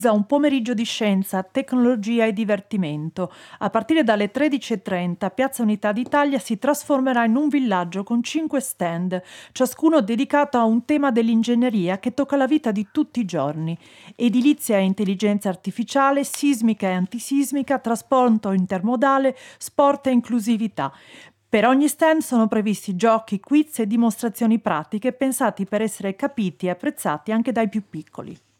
Un pomeriggio di scienza, tecnologia e divertimento. A partire dalle 13:30, Piazza Unità d'Italia si trasformerà in un villaggio con 5 stand, ciascuno dedicato a un tema dell'ingegneria che tocca la vita di tutti i giorni. Edilizia e intelligenza artificiale, sismica e antisismica, trasporto intermodale, sport e inclusività. Per ogni stand sono previsti giochi, quiz e dimostrazioni pratiche pensati per essere capiti e apprezzati anche dai più piccoli.